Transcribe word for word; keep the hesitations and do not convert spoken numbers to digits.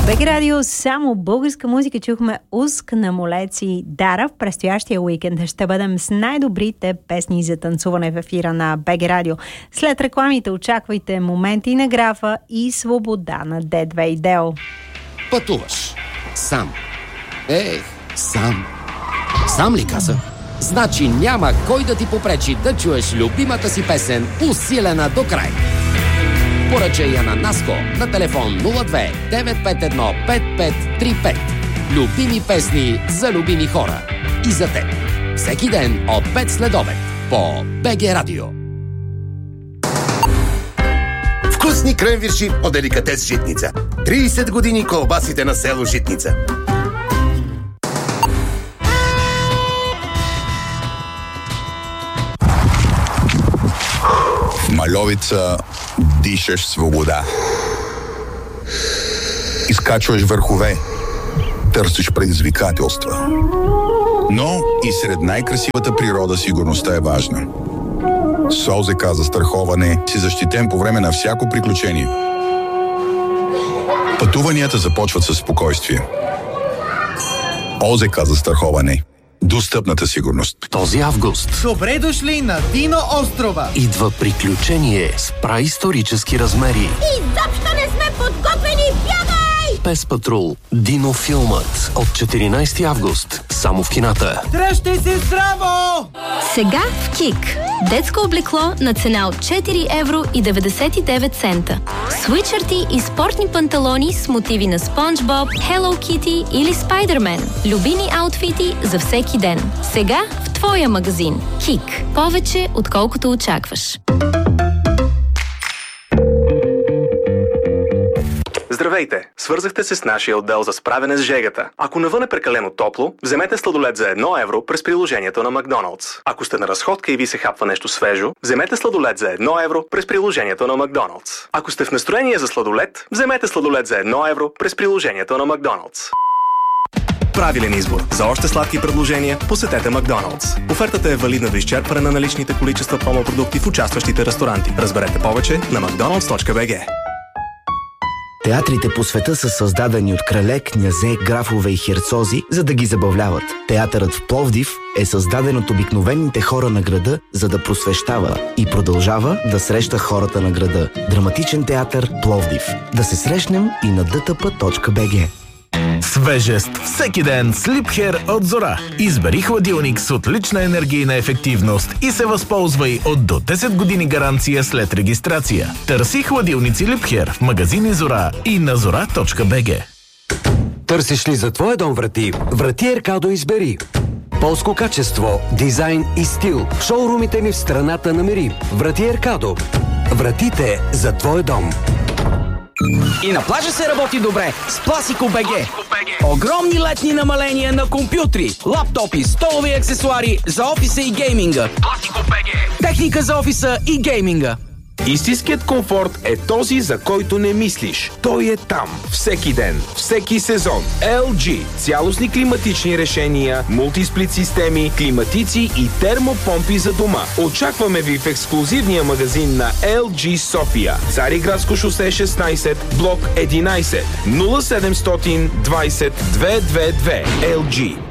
БГ Радио, само българска музика. Чухме Уск на Молеци Дара. В предстоящия уикенд ще бъдем с най-добрите песни за танцуване в ефира на БГ Радио. След рекламите очаквайте моменти на Графа и Свобода на Д две и Део. Пътуваш сам. Ех, сам. Сам ли каза? Значи няма кой да ти попречи да чуеш любимата си песен усилена до край. Поръчай я на Наско на телефон нула две девет пет едно пет пет три пет. Любими песни за любими хора. И за теб. Всеки ден от пет след обед по БГ Радио. Вкусни кренвирши от деликатес Житница. трийсет години колбасите на село Житница. В Мальовица дишаш свобода. Изкачваш върхове. Търсиш предизвикателства. Но и сред най-красивата природа сигурността е важна. С ОЗК за страховане си защитен по време на всяко приключение. Пътуванията започват със спокойствие. ОЗК за страховане. Достъпната сигурност. Този август добре дошли на Дино острова. Идва приключение с праисторически размери. Изобщо не сме подготвени, бягай! Пес Патрул. Дино филмът от четиринайсети август. Само в кината. Дръжте се здраво! Сега в КИК. Детско облекло на цена от четири евро и деветдесет и девет цента. Свитшърти и спортни панталони с мотиви на Спонж Боб, Hello Kitty или Спайдермен. Любими аутфити за всеки ден. Сега в твоя магазин. КИК. Повече отколкото очакваш. Здравейте! Свързахте се с нашия отдел за справяне с жегата. Ако навън е прекалено топло, вземете сладолед за едно евро през приложението на Макдоналдс. Ако сте на разходка и ви се хапва нещо свежо, вземете сладолед за едно евро през приложението на Макдоналдс. Ако сте в настроение за сладолед, вземете сладолед за едно евро през приложението на Макдоналдс. Правилен избор. За още сладки предложения посетете Макдоналдс. Офертата е валидна до изчерпване на наличните количества промо-продукти в участващите ресторанти. Разберете повече на макдоналдс точка би джи. Театрите по света са създадени от крале, князе, графове и херцози, за да ги забавляват. Театърът в Пловдив е създаден от обикновените хора на града, за да просвещава и продължава да среща хората на града. Драматичен театър Пловдив. Да се срещнем и на д т п точка би джи. Свежест всеки ден с Liebherr от Зора. Избери хладилник с отлична енергийна ефективност и се възползвай от до десет години гаранция след регистрация. Търси хладилници Liebherr в магазини Зора и на зора точка би джи. Търсиш ли за твоя дом врати? Врати Еркадо избери. Полско качество, дизайн и стил. В шоурумите ни в страната намери. Врати Еркадо. Вратите за твоя дом. И на плажа се работи добре с Пласико БГ. Огромни летни намаления на компютри, лаптопи, столови аксесуари за офиса и гейминга. Пласико БГ. Техника за офиса и гейминга. Истинският комфорт е този, за който не мислиш. Той е там. Всеки ден. Всеки сезон. ел джи. Цялостни климатични решения, мултисплит системи, климатици и термопомпи за дома. Очакваме ви в ексклузивния магазин на ел джи София. Цариградско шосе шестнайсет, блок единайсет, нула седемстотин двайсет двеста двадесет и две. ел джи.